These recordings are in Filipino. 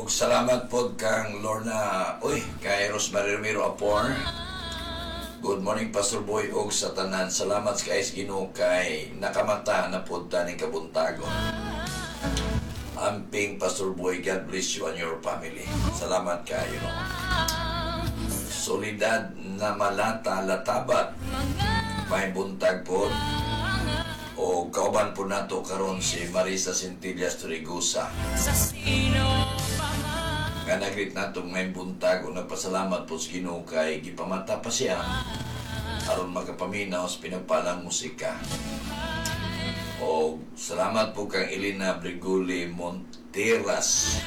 Og salamat po kang Lorna, kay Rosemary Romero Apor. Good morning, Pastor Boy, og sa tanan. Salamat kay Ginoo kay nakamata na po taning kabuntagon. Amping Pastor Boy, God bless you and your family. Salamat kayo. Solidad na malata latabat. May buntag po. O kauban po nato karon si Marisa Centillas Torregusa. Nga nagrit nato may buntag o nagpasalamat po sa Ginoo kay gipamata pa siya aron makapaminaw sa pinagpalang musika. O salamat po kang Elena Briguli Monteras.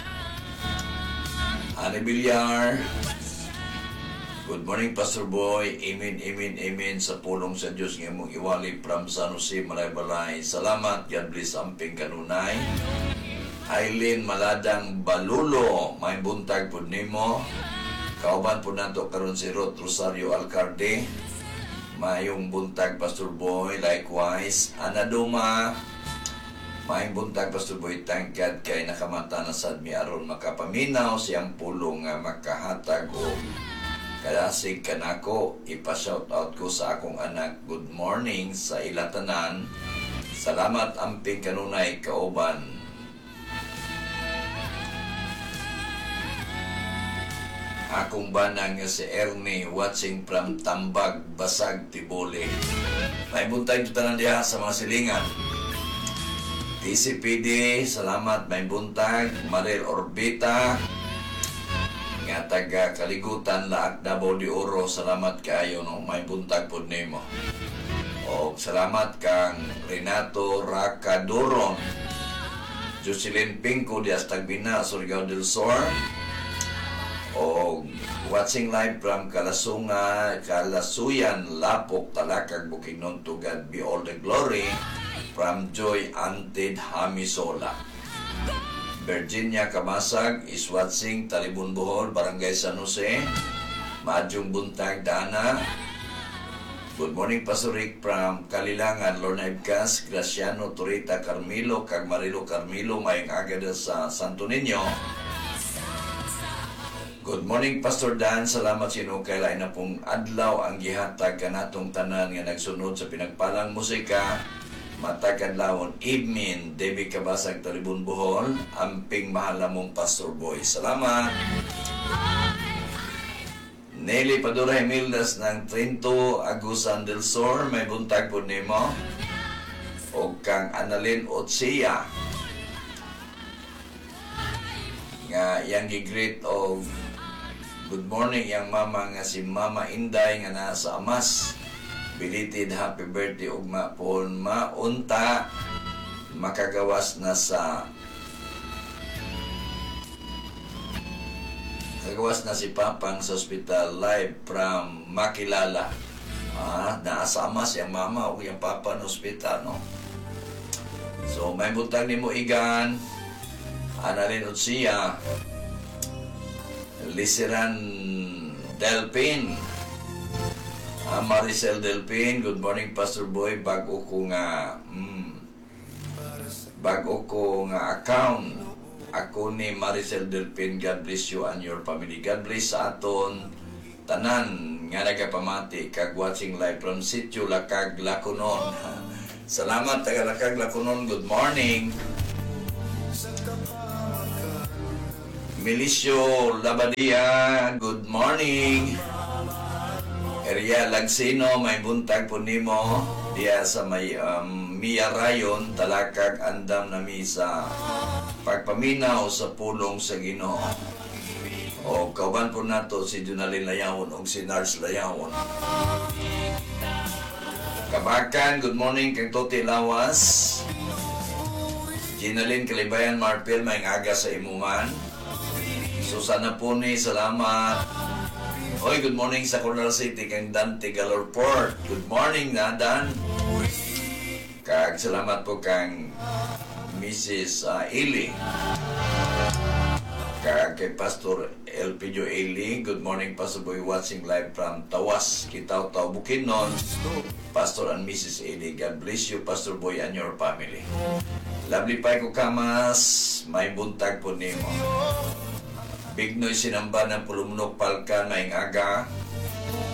Ani Villar. Good morning, Pastor Boy. Amen, amen, amen sa pulong sa Diyos ng mong iwali from San Jose, Malaybalay. Salamat, God bless amping kanunay. Aileen Maladang Balulo, may buntag po nimo. Kauban po nato karon si Ruth Rosario Alcarte. Mayong buntag, Pastor Boy. Likewise, Anaduma. May buntag, Pastor Boy. Tangkad kay nakamata na sad mi aron makapaminaw siyang pulong nga makahatag o kalasig kanako. Ipa-shout out ko sa akong anak. Good morning sa ilatanan. Salamat amping kanunay kauban. Akong banang nga si Ernie watching from Tambag, Basag, Tiboli. May buntay ito tanan diha sa mga silingan. TCPD, salamat may buntag. Maril Orbita, nga taga Kaligutan, Laak, Davao de Oro, salamat kayo, no? May buntag po nimo. O salamat kang Renato Racaduron, Jocelyn Pinco, Dias Tagbina, Surigao del Sur. O watching live from Kalasuyan, Lapok, Talakag, Bukidnon, to God be all the glory. From Joy Antid Hamisola. Virginia Kamasag is watching Talibon Bohol, Barangay San Jose. Madyong buntag Dana. Good morning, Pastor Rick from Kalilangan, Lorna Ibkas, Graciano Turita Carmilo, kag Marilo Carmilo, mayang agad sa Santo Niño. Good morning, Pastor Dan. Salamat sino kailay na pong adlaw ang gihatag kanatong tanan nga nagsunod sa pinagpalang musika. Matagadlawon, Evening, Debbie Kabasag, Talibon Bohol, amping mahala mong Pastor Boy. Salamat. Nelly Padura Himildas ng Trinto, Agusan del Sur, may buntag po nimo. O kang Annalyn Otsia. Nga yang gigreet og good morning yang mama nga si Mama Inday nga nasa Amas. Belated happy birthday ugma pon maunta makagawas na si Papang sa ospital live from Makilala. Nasa Amas yang mama o yung papa ng ospital, no? So may buntag nimo Igan, Annalyn Otsia, Lisiran Delpin, Maricel Delpin. Good morning, Pastor Boy. Bago ko nga account ako ni Maricel Delpin. God bless you and your family. God bless sa aton tanan nga nagapamati kag watching live from Sitio Lakag, Laconon. Salamat taga Lakag, Laconon. Good morning. Milicio Labadia, good morning. Area Lagsino, may buntag po nimo diya sa may Mia Rayon, Talakag, andam na misa pagpaminaw sa pulong sa Ginoo. O kauban po nato si Junalyn Layawon o si Nars Layawon. Kabakan, good morning kang Toti Lawas. Ginalyn Kalibayan Marpel, may aga sa imuman. Susana Puni, salamat. Hoy, good morning sa Coronel City kang Dante Galorport. Good morning na, Dan. Kag salamat po kang Mrs. Eli. Kag kay Pastor Elpidio Eli. Good morning, Pastor Boy, watching live from Tawas, Kitaw-Taw, Bukidnon. Pastor and Mrs. Eli, God bless you, Pastor Boy, and your family. Lovely Pai ko kamas, may buntag po nimo. Bignoy Sinamba ng Pulumnok Palkan, maing aga.